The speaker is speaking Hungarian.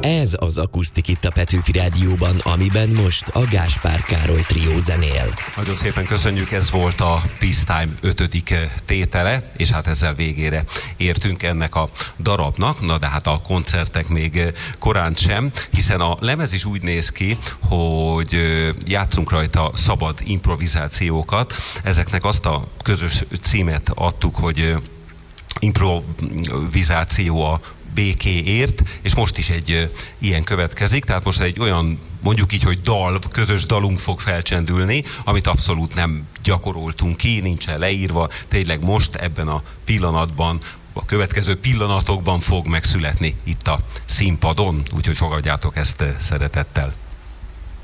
Ez az Akusztik itt a Petőfi Rádióban, amiben most a Gáspár Károly trió zenél. Nagyon szépen köszönjük, ez volt a Peace Time 5. tétele, és hát ezzel végére értünk ennek a darabnak, na de hát a koncertek még korán sem, hiszen a lemez is úgy néz ki, hogy játszunk rajta szabad improvizációkat. Ezeknek azt a közös címet adtuk, hogy improvizáció a békéért, és most is egy ilyen következik, tehát most egy olyan, mondjuk így, hogy közös dalunk fog felcsendülni, amit abszolút nem gyakoroltunk ki, nincsen leírva, tényleg most ebben a pillanatban, a következő pillanatokban fog megszületni itt a színpadon, úgyhogy fogadjátok ezt szeretettel.